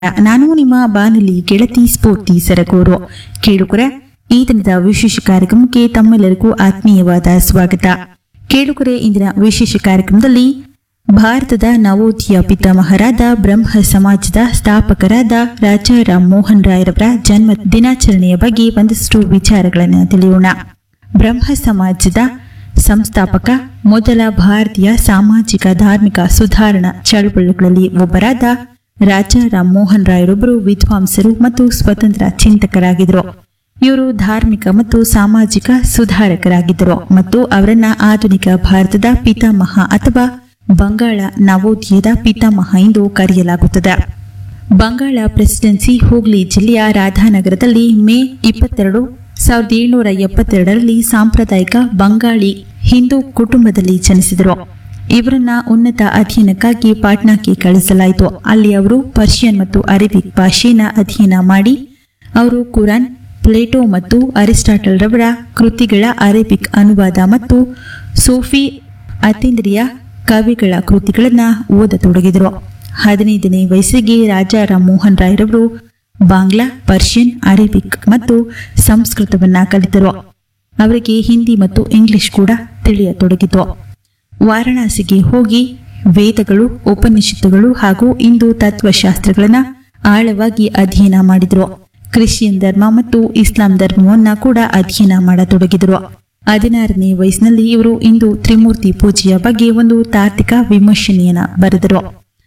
ನಾನು ನಿಮ್ಮ ಬಾನುಲಿ ಗೆಳತಿ ಸ್ಫೂರ್ತಿ ಸರಗೂರು. ಕೇಳುಗರೆ, ಈ ದಿನದ ವಿಶೇಷ ಕಾರ್ಯಕ್ರಮಕ್ಕೆ ತಮ್ಮೆಲ್ಲರಿಗೂ ಆತ್ಮೀಯವಾದ ಸ್ವಾಗತ. ಕೇಳುಗರೆ, ಇಂದಿನ ವಿಶೇಷ ಕಾರ್ಯಕ್ರಮದಲ್ಲಿ ಭಾರತದ ನವೋದಯ ಪಿತಾಮಹರಾದ ಬ್ರಹ್ಮ ಸಮಾಜದ ಸ್ಥಾಪಕರಾದ ರಾಜಾ ರಾಮ್ ಮೋಹನ್ ರಾಯ್ರವರ ಜನ್ಮ ದಿನಾಚರಣೆಯ ಬಗ್ಗೆ ಒಂದಷ್ಟು ವಿಚಾರಗಳನ್ನು ತಿಳಿಯೋಣ. ಬ್ರಹ್ಮ ಸಮಾಜದ ಸಂಸ್ಥಾಪಕ, ಮೊದಲ ಭಾರತೀಯ ಸಾಮಾಜಿಕ ಧಾರ್ಮಿಕ ಸುಧಾರಣಾ ಚಳವಳಿಗಳಲ್ಲಿ ಒಬ್ಬರಾದ ರಾಜಾ ರಾಮ್ ಮೋಹನ್ ರಾಯ್ರೊಬ್ಬರು ವಿದ್ವಾಂಸರು ಮತ್ತು ಸ್ವತಂತ್ರ ಚಿಂತಕರಾಗಿದ್ದರು. ಇವರು ಧಾರ್ಮಿಕ ಮತ್ತು ಸಾಮಾಜಿಕ ಸುಧಾರಕರಾಗಿದ್ದರು ಮತ್ತು ಅವರನ್ನ ಆಧುನಿಕ ಭಾರತದ ಪಿತಾಮಹ ಅಥವಾ ಬಂಗಾಳ ನವೋದಯದ ಪಿತಾಮಹ ಎಂದು ಕರೆಯಲಾಗುತ್ತದೆ. ಬಂಗಾಳ ಪ್ರೆಸಿಡೆನ್ಸಿ ಹೂಗ್ಲಿ ಜಿಲ್ಲೆಯ ರಾಧಾನಗರದಲ್ಲಿ ಮೇ 22, 1772ರಲ್ಲಿ ಸಾಂಪ್ರದಾಯಿಕ ಬಂಗಾಳಿ ಹಿಂದೂ ಕುಟುಂಬದಲ್ಲಿ ಜನಿಸಿದರು. ಇವರನ್ನ ಉನ್ನತ ಅಧ್ಯಯನಕ್ಕಾಗಿ ಪಾಟ್ನಾಕ್ಕೆ ಕಳಿಸಲಾಯಿತು. ಅಲ್ಲಿ ಅವರು ಪರ್ಷಿಯನ್ ಮತ್ತು ಅರೇಬಿಕ್ ಭಾಷೆಯನ್ನು ಅಧ್ಯಯನ ಮಾಡಿ ಅವರು ಕುರಾನ್, ಪ್ಲೇಟೋ ಮತ್ತು ಅರಿಸ್ಟಾಟಲ್ ರವರ ಕೃತಿಗಳ ಅರೇಬಿಕ್ ಅನುವಾದ ಮತ್ತು ಸೂಫಿ ಅತೀಂದ್ರಿಯ ಕವಿಗಳ ಕೃತಿಗಳನ್ನು ಓದತೊಡಗಿದರು. 15ನೇ ವಯಸ್ಸಿಗೆ ರಾಜಾ ರಾಮ್ ಮೋಹನ್ ರಾಯ್ರವರು ಬಾಂಗ್ಲಾ, ಪರ್ಷಿಯನ್, ಅರೇಬಿಕ್ ಮತ್ತು ಸಂಸ್ಕೃತವನ್ನ ಕಲಿತರು. ಅವರಿಗೆ ಹಿಂದಿ ಮತ್ತು ಇಂಗ್ಲಿಷ್ ಕೂಡ ತಿಳಿಯತೊಡಗಿತು. ವಾರಣಾಸಿಗೆ ಹೋಗಿ ವೇದಗಳು, ಉಪನಿಷತ್ತುಗಳು ಹಾಗೂ ಹಿಂದೂ ತತ್ವಶಾಸ್ತ್ರಗಳನ್ನು ಆಳವಾಗಿ ಅಧ್ಯಯನ ಮಾಡಿದರು. ಕ್ರಿಶ್ಚಿಯನ್ ಧರ್ಮ ಮತ್ತು ಇಸ್ಲಾಂ ಧರ್ಮವನ್ನ ಕೂಡ ಅಧ್ಯಯನ ಮಾಡತೊಡಗಿದರು. 16ನೇ ವಯಸ್ಸಿನಲ್ಲಿ ಇವರು ಹಿಂದೂ ತ್ರಿಮೂರ್ತಿ ಪೂಜೆಯ ಬಗ್ಗೆ ಒಂದು ತಾರ್ಕಿಕ ವಿಮರ್ಶನೆಯನ್ನ ಬರೆದರು.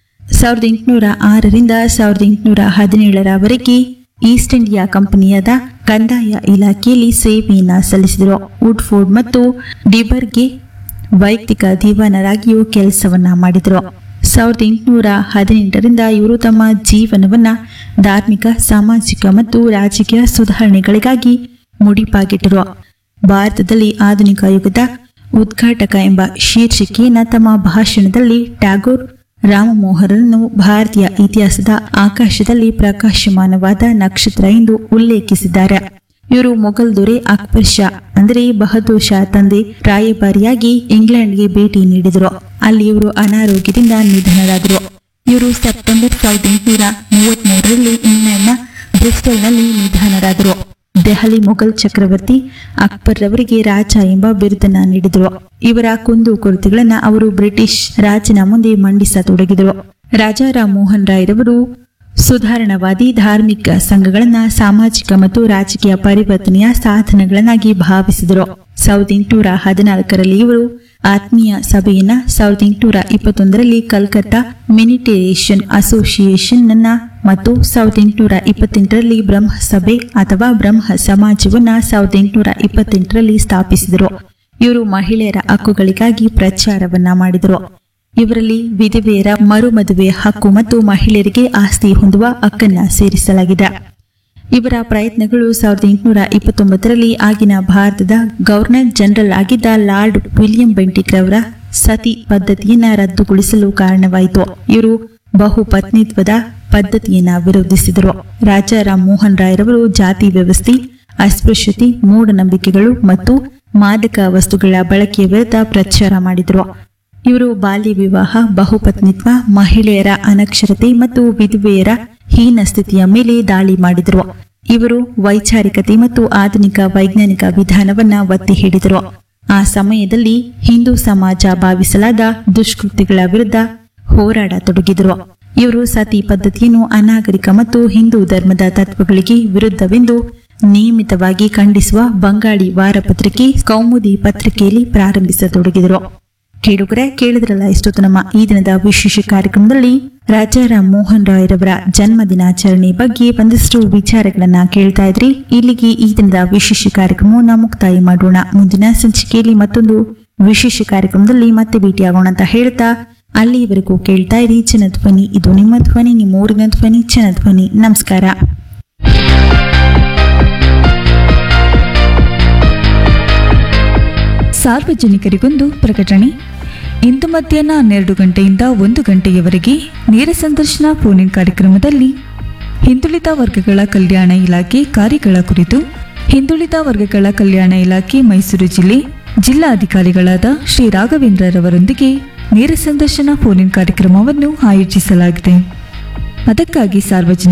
1806ರಿಂದ 1817ರವರೆಗೆ ಈಸ್ಟ್ ಇಂಡಿಯಾ ಕಂಪನಿಯಾದ ಕಂದಾಯ ಇಲಾಖೆಯಲ್ಲಿ ಸೇವೆಯನ್ನ ಸಲ್ಲಿಸಿದರು. ವುಡ್ಫೋರ್ಡ್ ಮತ್ತು ಡಿಬರ್ಗೆ ವೈಯಕ್ತಿಕ ದಿವಾನರಾಗಿಯೂ ಕೆಲಸವನ್ನ ಮಾಡಿದರು. 1818ರಿಂದ ಇವರು ತಮ್ಮ ಜೀವನವನ್ನ ಧಾರ್ಮಿಕ, ಸಾಮಾಜಿಕ ಮತ್ತು ರಾಜಕೀಯ ಸುಧಾರಣೆಗಳಿಗಾಗಿ ಮುಡಿಪಾಗಿಟ್ಟರು. ಭಾರತದಲ್ಲಿ ಆಧುನಿಕ ಯುಗದ ಉದ್ಘಾಟಕ ಎಂಬ ಶೀರ್ಷಿಕೆಯನ್ನು ತಮ್ಮ ಭಾಷಣದಲ್ಲಿ ಟ್ಯಾಗೋರ್ ರಾಮಮೋಹನರನ್ನು ಭಾರತೀಯ ಇತಿಹಾಸದ ಆಕಾಶದಲ್ಲಿ ಪ್ರಕಾಶಮಾನವಾದ ನಕ್ಷತ್ರ ಎಂದು ಉಲ್ಲೇಖಿಸಿದ್ದಾರೆ. ಇವರು ಮೊಘಲ್ ದೊರೆ ಅಕ್ಬರ್ ಶಾ ಅಂದರೆ ಬಹದ್ದೂರ್ ಶಾ ತಂದೆ ರಾಯಭಾರಿಯಾಗಿ ಇಂಗ್ಲೆಂಡ್ಗೆ ಭೇಟಿ ನೀಡಿದರು. ಅಲ್ಲಿ ಇವರು ಅನಾರೋಗ್ಯದಿಂದ ನಿಧನರಾದರು. ಇವರು ಸೆಪ್ಟೆಂಬರ್ 1833ರಲ್ಲಿ ಇಂಗ್ಲೆಂಡ್ನ ಬ್ರಿಸ್ಟಲ್ನಲ್ಲಿ ನಿಧನರಾದರು. ದೆಹಲಿ ಮೊಘಲ್ ಚಕ್ರವರ್ತಿ ಅಕ್ಬರ್ ರವರಿಗೆ ರಾಜ ಎಂಬ ಬಿರುದನ್ನ ನೀಡಿದರು. ಇವರ ಕುಂದುಕೊರತೆಗಳನ್ನು ಅವರು ಬ್ರಿಟಿಷ್ ರಾಜನ ಮುಂದೆ ಮಂಡಿಸತೊಡಗಿದರು. ರಾಜಾ ರಾಮ್ ಮೋಹನ್ ರಾಯ್ರವರು ಸುಧಾರಣವಾದಿ ಧಾರ್ಮಿಕ ಸಂಘಗಳನ್ನು ಸಾಮಾಜಿಕ ಮತ್ತು ರಾಜಕೀಯ ಪರಿವರ್ತನೆಯ ಸಾಧನಗಳನ್ನಾಗಿ ಭಾವಿಸಿದರು. 1814ರಲ್ಲಿ ಇವರು ಆತ್ಮೀಯ ಸಭೆಯನ್ನ, 1821ರಲ್ಲಿ ಕಲ್ಕತ್ತಾ ಮೆಡಿಟೇಷನ್ ಅಸೋಸಿಯೇಷನ್ ಅನ್ನ ಮತ್ತು 1828ರಲ್ಲಿ ಬ್ರಹ್ಮ ಸಭೆ ಅಥವಾ ಬ್ರಹ್ಮ ಸಮಾಜವನ್ನ 1828ರಲ್ಲಿ ಸ್ಥಾಪಿಸಿದರು. ಇವರು ಮಹಿಳೆಯರ ಹಕ್ಕುಗಳಿಗಾಗಿ ಪ್ರಚಾರವನ್ನ ಮಾಡಿದರು. ಇವರಲ್ಲಿ ವಿಧವೆಯರ ಮರುಮದುವೆ ಹಕ್ಕು ಮತ್ತು ಮಹಿಳೆಯರಿಗೆ ಆಸ್ತಿ ಹೊಂದುವ ಹಕ್ಕನ್ನ ಸೇರಿಸಲಾಗಿದೆ. ಇವರ ಪ್ರಯತ್ನಗಳು 1829ರಲ್ಲಿ ಆಗಿನ ಭಾರತದ ಗವರ್ನರ್ ಜನರಲ್ ಆಗಿದ್ದ ಲಾರ್ಡ್ ವಿಲಿಯಂ ಬೆಂಟಿಕ್ ರವರ ಸತಿ ಪದ್ಧತಿಯನ್ನ ರದ್ದುಗೊಳಿಸಲು ಕಾರಣವಾಯಿತು. ಇವರು ಬಹುಪತ್ನಿತ್ವದ ಪದ್ಧತಿಯನ್ನ ವಿರೋಧಿಸಿದರು. ರಾಜಾ ರಾಮ್ ಮೋಹನ್ ರಾಯ್ರವರು ಜಾತಿ ವ್ಯವಸ್ಥೆ, ಅಸ್ಪೃಶ್ಯತೆ, ಮೂಢನಂಬಿಕೆಗಳು ಮತ್ತು ಮಾದಕ ವಸ್ತುಗಳ ಬಳಕೆಯ ವಿರುದ್ಧ ಪ್ರಚಾರ ಮಾಡಿದರು. ಇವರು ಬಾಲ್ಯ ವಿವಾಹ, ಬಹುಪತ್ನಿತ್ವ, ಮಹಿಳೆಯರ ಅನಕ್ಷರತೆ ಮತ್ತು ವಿಧವೆಯರ ಹೀನ ಸ್ಥಿತಿಯ ಮೇಲೆ ದಾಳಿ ಮಾಡಿದರು. ಇವರು ವೈಚಾರಿಕತೆ ಮತ್ತು ಆಧುನಿಕ ವೈಜ್ಞಾನಿಕ ವಿಧಾನವನ್ನ ಒತ್ತಿ ಹಿಡಿದರು. ಆ ಸಮಯದಲ್ಲಿ ಹಿಂದೂ ಸಮಾಜ ಭಾವಿಸಲಾದ ದುಷ್ಕೃತ್ಯಗಳ ವಿರುದ್ಧ ಹೋರಾಡತೊಡಗಿದರು. ಇವರು ಸತಿ ಪದ್ಧತಿಯನ್ನು ಅನಾಗರಿಕ ಮತ್ತು ಹಿಂದೂ ಧರ್ಮದ ತತ್ವಗಳಿಗೆ ವಿರುದ್ಧವೆಂದು ನಿಯಮಿತವಾಗಿ ಖಂಡಿಸುವ ಬಂಗಾಳಿ ವಾರಪತ್ರಿಕೆ ಕೌಮುದಿ ಪತ್ರಿಕೆಯಲ್ಲಿ ಪ್ರಾರಂಭಿಸತೊಡಗಿದರು. ಕೇಳಿದ್ರಲ್ಲ, ಇಷ್ಟೊತ್ತು ನಮ್ಮ ಈ ದಿನದ ವಿಶೇಷ ಕಾರ್ಯಕ್ರಮದಲ್ಲಿ ರಾಜಾ ರಾಮ್ ಮೋಹನ್ ರಾಯ್ರವರ ಜನ್ಮ ದಿನಾಚರಣೆ ಬಗ್ಗೆ ಒಂದಷ್ಟು ವಿಚಾರಗಳನ್ನ ಕೇಳ್ತಾ ಇದ್ರಿ. ಇಲ್ಲಿಗೆ ಈ ದಿನದ ವಿಶೇಷ ಕಾರ್ಯಕ್ರಮವನ್ನು ಮುಕ್ತಾಯ ಮಾಡೋಣ. ಮುಂದಿನ ಸಂಚಿಕೆಯಲ್ಲಿ ಮತ್ತೊಂದು ವಿಶೇಷ ಕಾರ್ಯಕ್ರಮದಲ್ಲಿ ಮತ್ತೆ ಭೇಟಿಯಾಗೋಣ ಅಂತ ಹೇಳ್ತಾ ಅಲ್ಲಿವರೆಗೂ ಕೇಳ್ತಾ ಇರಿ ಜನಧ್ವನಿ. ಇದು ನಿಮ್ಮ ಧ್ವನಿ, ನಿಮ್ಮ ಊರಿನ ಧ್ವನಿ, ಜನಧ್ವನಿ. ನಮಸ್ಕಾರ. ಸಾರ್ವಜನಿಕರಿಗೊಂದು ಪ್ರಕಟಣೆ. ಇಂದು ಮಧ್ಯಾಹ್ನ 12 ಗಂಟೆಯಿಂದ 1 ಗಂಟೆಯವರೆಗೆ ನೇರ ಸಂದರ್ಶನ ಫೋನ್ ಇನ್ ಕಾರ್ಯಕ್ರಮದಲ್ಲಿ ಹಿಂದುಳಿದ ವರ್ಗಗಳ ಕಲ್ಯಾಣ ಇಲಾಖೆ ಕಾರ್ಯಗಳ ಕುರಿತು ಹಿಂದುಳಿದ ವರ್ಗಗಳ ಕಲ್ಯಾಣ ಇಲಾಖೆ ಮೈಸೂರು ಜಿಲ್ಲೆ ಜಿಲ್ಲಾಧಿಕಾರಿಗಳಾದ ಶ್ರೀ ರಾಘವೇಂದ್ರರವರೊಂದಿಗೆ ನೇರ ಸಂದರ್ಶನ ಫೋನ್ ಇನ್ ಕಾರ್ಯಕ್ರಮವನ್ನು ಆಯೋಜಿಸಲಾಗಿದೆ. ಅದಕ್ಕಾಗಿ ಸಾರ್ವಜನಿಕ